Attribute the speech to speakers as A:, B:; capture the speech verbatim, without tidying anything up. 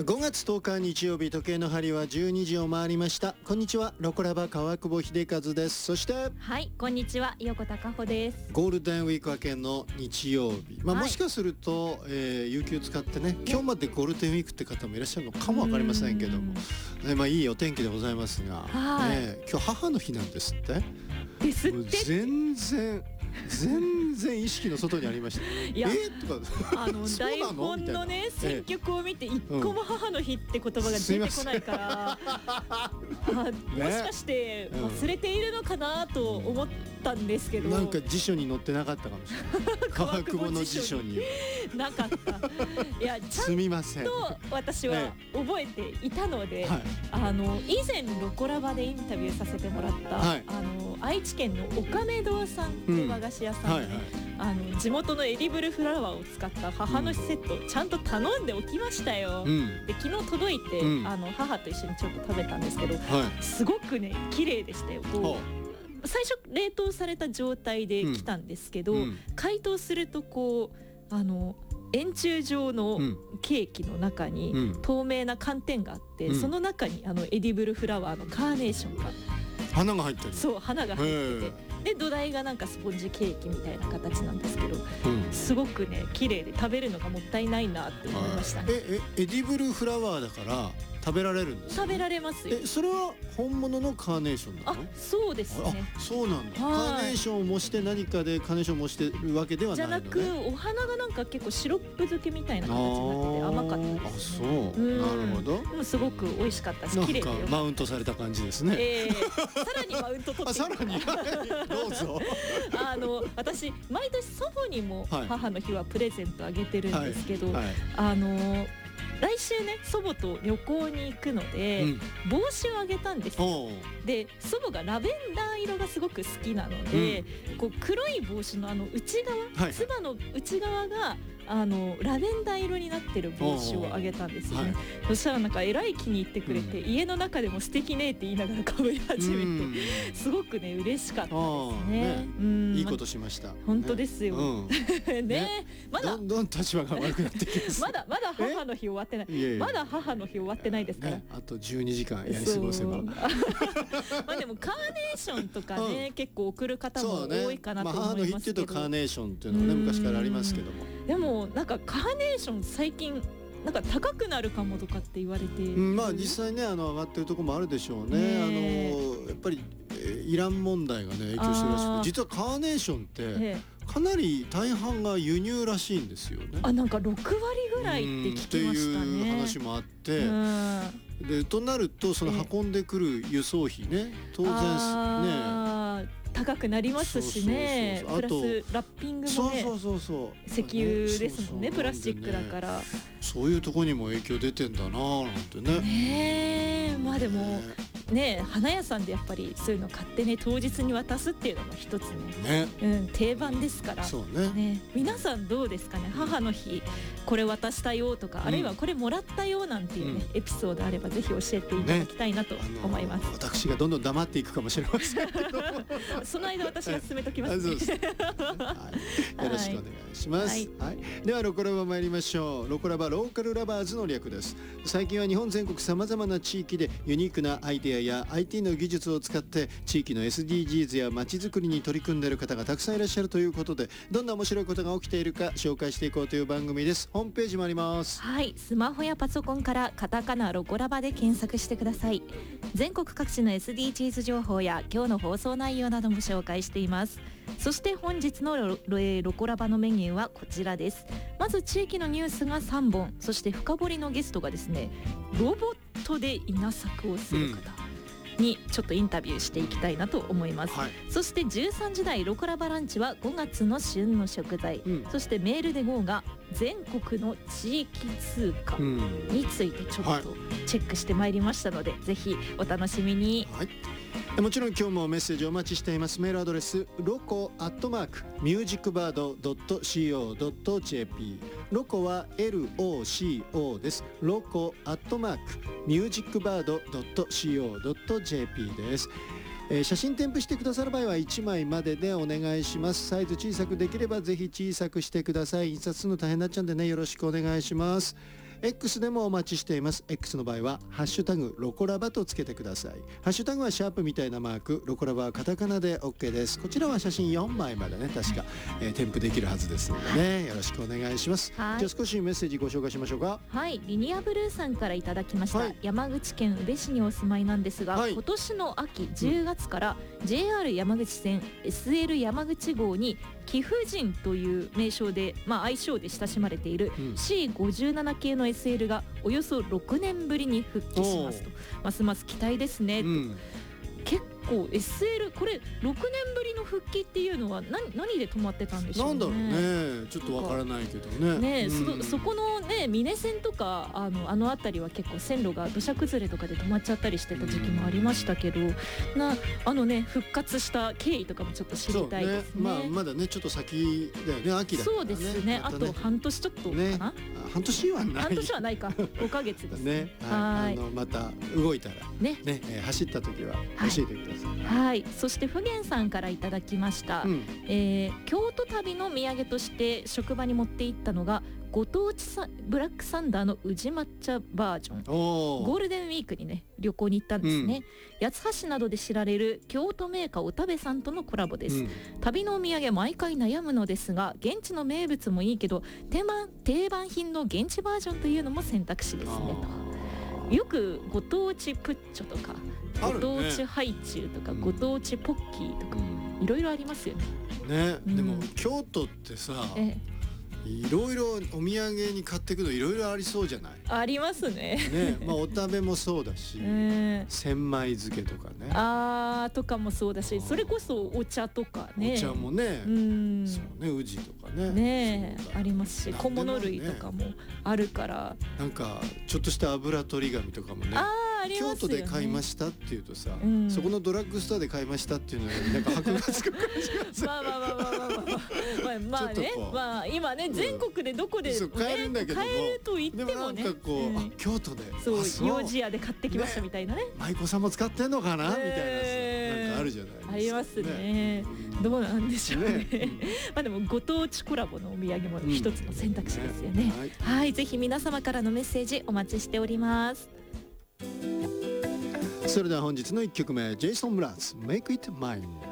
A: ごがつとおか日曜日、時計の針はじゅうにじを回りました。こんにちは、ロコラバ川久保秀和です。そして
B: はい、こんにちは、横田佳穂です。
A: ゴールデンウィーク明けの日曜日、まあ、はい、もしかすると、えー、有給使ってね、今日までゴールデンウィークって方もいらっしゃるのかもわかりませんけども、ね、まあ、いいお天気でございますが、ね、今日母の日なんですって
B: ですって。
A: もう全然全然意識の外にありました。いや、えー、とか
B: あの台本のね選曲を見て一個も母の日って言葉が出てこないから、うん、あ、ね、もしかして忘れているのかなと思ったんですけど、
A: なんか辞書に載ってなかったかもしれない川久保の辞書に
B: なかった。いや、ちゃんと私は覚えていたので、はい、あの以前ロコラバでインタビューさせてもらった、はい、あの愛知県のおかめ堂さんという和菓子屋さんで、ね、うん、はいはい、あの地元のエディブルフラワーを使った母の日セットをちゃんと頼んでおきましたよ、うん、で昨日届いて、うん、あの母と一緒にちょっと食べたんですけど、はい、すごくね綺麗でしたよ。こう最初冷凍された状態で来たんですけど、うん、解凍するとこうあの円柱状のケーキの中に透明な寒天があって、うん、その中にあのエディブルフラワーのカーネーションが、
A: 花が入ってる。
B: そう、花が入ってて、で土台がなんかスポンジケーキみたいな形なんですけど、うん、すごくね綺麗で食べるのがもったいないなって思いましたね。
A: ええエディブルフラワーだから食べられるんですか？
B: 食べられますよ。
A: え、それは本物のカーネーションなの？
B: あ、そうですね。
A: あ、そうなんだ。カーネーションを模して何かでカーネーションを模してるわけではないのね。
B: じゃなく、お花がなんか結構シロップ漬けみたいな形になってて甘かったです、ね。
A: あ、そう、うん、なるほど。
B: でもすごく美味しかったし、綺麗でよ。
A: なんかマウントされた感じですね。
B: えー、さらにマウント取って。
A: さらにどうぞ。
B: あの私毎年祖母にも母の日はプレゼントあげてるんですけど、はいはいはい、あの来週ね祖母と旅行に行くので、うん、帽子をあげたんですよ。で祖母がラベンダー色がすごく好きなので、うん、こう黒い帽子のあの内側、はい、つばの内側があのラベンダー色になってる帽子をあげたんですよね、はい、そしたらなんかえらい気に入ってくれて、うん、家の中でも素敵ねって言いながらかぶり始めて、うん、すごくね嬉しかったですね。
A: ね、うん、いいことしました。
B: 本当ですよ、ね、うん、ね、まだ
A: どんどん立場が悪くなってきます
B: まだまだ母の日終わってない。いやいや、まだ母の日終わってないですから、ね、
A: あとじゅうにじかんやり過ごせばま
B: あでもカーネーションとかね、うん、結構送る方も多いかなと思いますけど、ね、まあ、母の日っていうとカーネーションっていうのはね昔からありますけども、 でもなんかカーネーション最近なんか高くなるかもとかって言われて、
A: うん、まあ実際ねあの上がってるところもあるでしょうね。ね、あのやっぱりイラン問題がね影響してるらしくて、実はカーネーションってかなり大半が輸入らしいんですよね。
B: あ、なんかろくわりぐらいって聞きましたね。
A: っていう話もあって、でとなるとその運んでくる輸送費ね、当然ね
B: 高くなりますしね。プラスラッピングもね、
A: そうそうそうそう、
B: 石油ですもんね、プラスチックだから、
A: そういうところにも影響出てんだなーなんてね。
B: ねえ、まあでもねね、花屋さんでやっぱりそういうの買ってね当日に渡すっていうのも一つ ね, ね、うん、定番ですから。
A: そうね。
B: ね、皆さんどうですかね、母の日これ渡したよとか、うん、あるいはこれもらったよなんていうね、うん、エピソードあればぜひ教えていただきたいなと思います、ね、
A: 私がどんどん黙っていくかもしれませんけど
B: その間私が進めときますね。
A: そうです、はい、よろしくお願いします、はいはい、ではロコラバ参りましょう。ロコラバローカルラバーズの略です。最近は日本全国さまざまな地域でユニークなアイデアや アイティー の技術を使って地域の エスディージーズ や街づくりに取り組んでいる方がたくさんいらっしゃるということで、どんな面白いことが起きているか紹介していこうという番組です。ホームページもあります。
B: はい、スマホやパソコンからカタカナロコラバで検索してください。全国各地の エスディージーズ 情報や今日の放送内容なども紹介しています。そして本日の ロ, ロ, ロコラバのメニューはこちらです。まず地域のニュースがさんぼん、そして深掘りのゲストがですね、ロボットで稲作をする方、うん、にちょっとインタビューしていきたいなと思います、はい、そしてじゅうさんじ台ロコラバランチはごがつの旬の食材、うん、そしてメールで ゴー が全国の地域通貨についてちょっとチェックしてまいりましたので、はい、ぜひお楽しみに、
A: はい、もちろん今日もメッセージお待ちしています。メールアドレスロコアットマークミュージックバードドット コー ドット ジェーピー、 ロコは エルオーシーオー です。ロコアットマークミュージックバードドット コー ドット ジェーピー です。えー、写真添付してくださる場合はいちまいまででお願いします。サイズ小さくできればぜひ小さくしてください。印刷するの大変になっちゃうんでね、よろしくお願いします。 X でもお待ちしています。 X の場合はハッシュタグロコラバとつけてください。ハッシュタグはシャープみたいなマーク、ロコラバはカタカナで OK です。こちらは写真よんまいまでね確か、えー、添付できるはずですのでね、よろしくお願いします。じゃあ少しメッセージご紹介しましょうか。
B: はい、リニアブルーさんからいただきました、はい、山口県宇部市にお住まいなんですが、はい、今年の秋じゅうがつから ジェイアール 山口線 エスエル 山口号に貴婦人という名称で、まあ、愛称で親しまれている シーごじゅうなな 系の エスエル がおよそろくねんぶりに復帰しますと、ますます期待ですね、うん、結構 エスエル これろくねんぶりの復帰っていうのは 何, 何で止まってたんでしょうね。
A: なんだろうね、ちょっとわからないけどね。
B: ね、うん、そ, そこのね峰線とかあのあの辺りは結構線路が土砂崩れとかで止まっちゃったりしてた時期もありましたけど、うん、なあのね復活した経緯とかもちょっと知りたいですね。
A: そうね、まあ、まだねちょっと先だよね、秋だからね。
B: そうですね、あと半年ちょっとかな、ね、
A: 半年はない
B: 半年はないかごかげつですね。
A: ね、はい、あのまた動いたらね、ね、えー、走った時は教えてください。
B: はい、はい、そしてフゲンさんからいただきました、うん、えー、京都旅の土産として職場に持って行ったのがご当地さブラックサンダーの宇治抹茶バージョン。ゴールデンウィークにね旅行に行ったんですね、うん、八つ橋などで知られる京都メーカーおたべさんとのコラボです、うん、旅のお土産毎回悩むのですが現地の名物もいいけど定番、定番品の現地バージョンというのも選択肢ですねと。よくご当地プッチョとかご当地ハイチュウとか、ね、ご当地ポッキーとか、うん、いろいろありますよね。
A: ね、うん、でも京都ってさ、ええ、いろいろお土産に買っていくのいろいろありそうじゃない？
B: ありますね。
A: ね、まあお食べもそうだし、えー、千枚漬けとかね。
B: あーとかもそうだし、それこそお茶とかね。
A: お茶もね、うん、そうね、宇治とかね。
B: ねありますし、小物類とかもあるから。
A: なんかちょっとした油取り紙とかもね。
B: あありますよね。
A: 京都で買いましたっていうとさ、うん、そこのドラッグストアで買いましたっていうのになんか箔がつく感じがする。
B: まあまあまあまあまあまあまあまあね、まあ今ね全国でどこで、ね、
A: 買えるんだけども、
B: 買えると言ってもね。でもなんか
A: こう、うん、あ京都で
B: そう幼児屋で買ってきましたみたいなね。
A: 舞妓さんも使ってんのかな、えー、みたいなさなんかあるじゃないですか。
B: ありますね。どうなんでしょうね。ねまあでもご当地コラボのお土産も一つの選択肢ですよね。うんねはい、はい、ぜひ皆様からのメッセージお待ちしております。
A: それでは本日のいっきょくめ、ジェイソン・ムラーズ Make It Mine。